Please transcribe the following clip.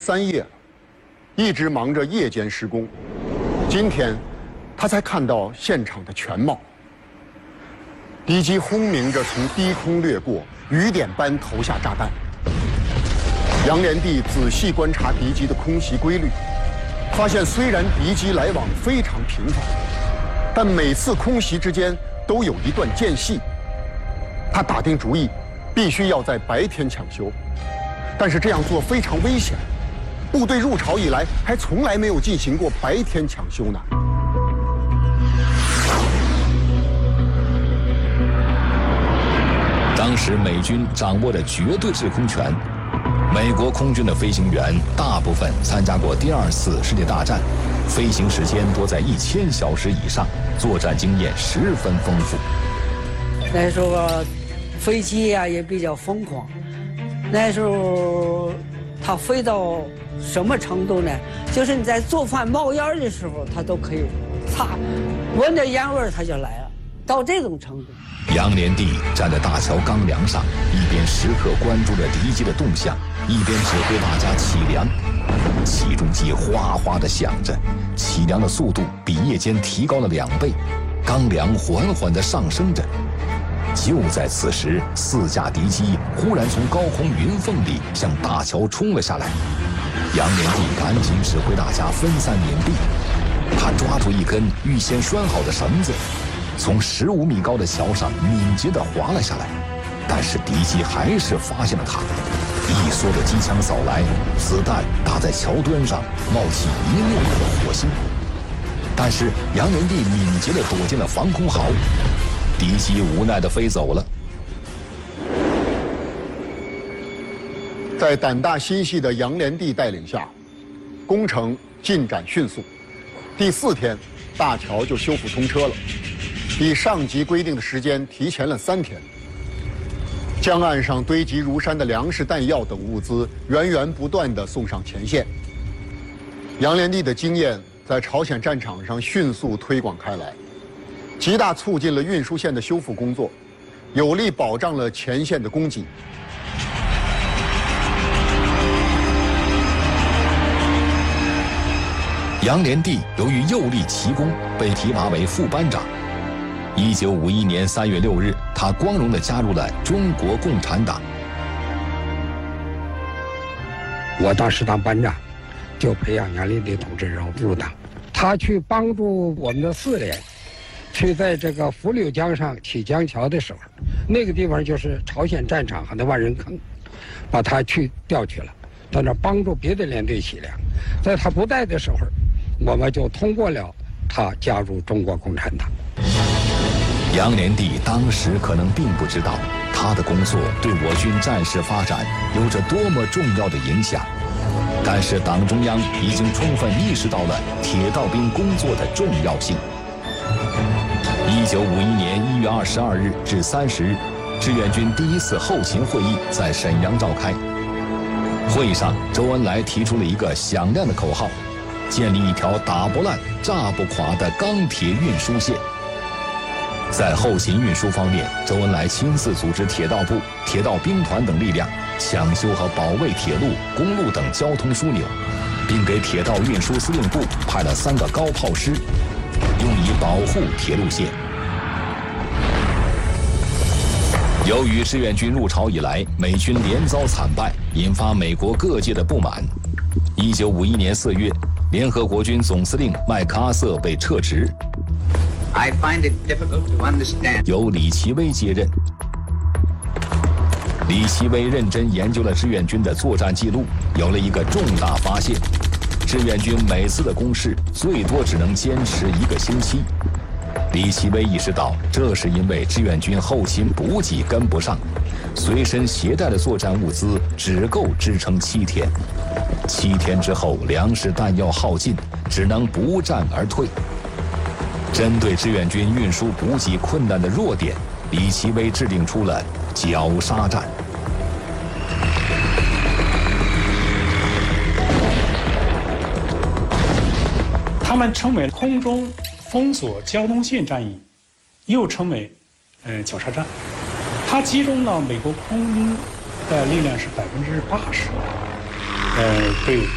3夜了，一直忙着夜间施工。今天，他才看到现场的全貌。敌机轰鸣着从低空掠过，雨点般投下炸弹。杨连地仔细观察敌机的空袭规律，发现虽然敌机来往非常频繁，但每次空袭之间都有一段间隙。他打定主意，必须要在白天抢修，但是这样做非常危险。部队入朝以来，还从来没有进行过白天抢修呢。 当时美军掌握着绝对制空权，美国空军的飞行员大部分参加过第2次世界大战，飞行时间多在1000小时以上，作战经验十分丰富。 那时候飞机呀也比较疯狂，那时候它飞到什么程度呢？就是你在做饭冒烟的时候，它都可以擦，闻着烟味它就来了，到这种程度。 杨连地站在大桥钢梁上，一边时刻关注着敌机的动向，一边指挥大家起梁。起重机哗哗地响着，起梁的速度比夜间提高了2倍，钢梁缓缓地上升着。就在此时，4架敌机忽然从高空云缝里向大桥冲了下来。杨连地赶紧指挥大家分散隐蔽，他抓住一根预先拴好的绳子，从15米高的桥上敏捷地滑了下来，但是敌机还是发现了他。一梭的机枪扫来，子弹打在桥墩上，冒起一溜溜的火星。但是杨连地敏捷地躲进了防空壕，敌机无奈地飞走了。 在胆大心细的杨连地带领下，工程进展迅速。第4天，大桥就修复通车了，比上级规定的时间提前了3天。江岸上堆积如山的粮食、弹药等物资源源不断地送上前线。杨连地的经验在朝鲜战场上迅速推广开来，极大促进了运输线的修复工作，有力保障了前线的供给。 杨连地由于右力奇功，被提拔为副班长。1951年3月6日，他光荣地加入了中国共产党。 我当时当班长，就培养杨连地同志入党。他去帮助我们的4连，去在这个涪柳江上起江桥的时候，那个地方就是朝鲜战场上的万人坑，把他去调去了，在那帮助别的连队起粮。在他不在的时候，我们就通过了他加入中国共产党。 杨连地当时可能并不知道，他的工作对我军战事发展有着多么重要的影响。但是党中央已经充分意识到了铁道兵工作的重要性。1951年1月22日至30日，志愿军第1次后勤会议在沈阳召开。会议上，周恩来提出了一个响亮的口号：建立一条打不烂、炸不垮的钢铁运输线。在后勤运输方面，周恩来亲自组织铁道部、铁道兵团等力量抢修和保卫铁路、公路等交通枢纽，并给铁道运输司令部派了3个高炮师，用以保护铁路线。由于志愿军入朝以来，美军连遭惨败，引发美国各界的不满。1951年4月，联合国军总司令麦克阿瑟被撤职， I find it difficult to understand. 由李奇微接任。李奇微认真研究了志愿军的作战记录，有了一个重大发现：志愿军每次的攻势最多只能坚持1个星期。李奇微意识到，这是因为志愿军后勤补给跟不上，随身携带的作战物资只够支撑7天。7天之后，粮食弹药耗尽，只能不战而退。针对志愿军运输补给困难的弱点，李奇微制定出了绞杀战。 他们称为空中封锁交通线战役，又称为绞杀战。它集中了美国空军的力量是80%，对